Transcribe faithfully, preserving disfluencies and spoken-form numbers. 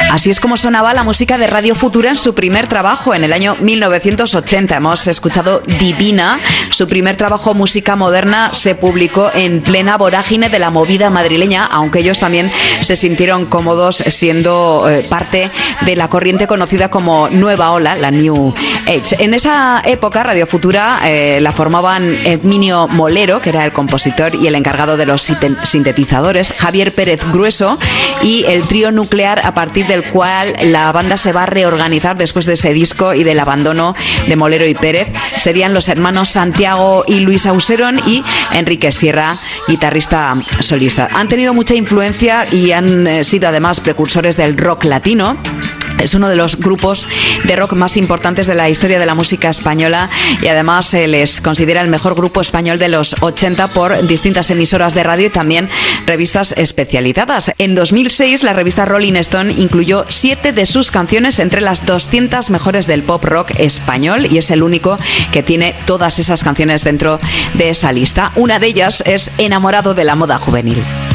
Así es como sonaba la música de Radio Futura en su primer trabajo, en el año mil novecientos ochenta. Hemos escuchado Divina. Su primer trabajo, Música Moderna, se publicó en plena vorágine de la movida madrileña, aunque ellos también se sintieron cómodos siendo eh, parte de la corriente conocida como Nueva Ola, la New Age. En esa época, Radio Futura eh, la formaban Herminio Molero, que era el compositor y el encargado de los sintetizadores, Javier Pérez Grueso, y el trío nuclear a partir del cual la banda se va a reorganizar después de ese disco y del abandono de Molero y Pérez. Serían los hermanos Santiago y Luis Auserón y Enrique Sierra, guitarrista solista. Han tenido mucha influencia y han eh, sido además precursores del rock latino. Es uno de los grupos de rock más importantes de la historia de la música española y además se les considera el mejor grupo español de los ochenta por distintas emisoras de radio y también revistas especializadas. En dos mil seis la revista Rolling Stone incluyó siete de sus canciones entre las doscientas mejores del pop rock español y es el único que tiene todas esas canciones dentro de esa lista. Una de ellas es Enamorado de la moda juvenil.